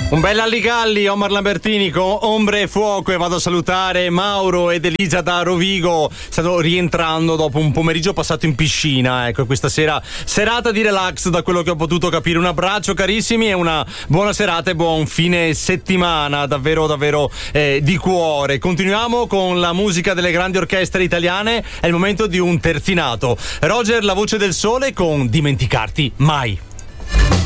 Un bel Alligalli, Omar Lambertini con Ombre e Fuoco, e vado a salutare Mauro ed Elisa da Rovigo. Stanno rientrando dopo un pomeriggio passato in piscina, ecco, questa sera serata di relax da quello che ho potuto capire. Un abbraccio carissimi e una buona serata e buon fine settimana, davvero davvero di cuore. Continuiamo con la musica delle grandi orchestre italiane, è il momento di un terzinato. Roger, la voce del sole con Dimenticarti mai.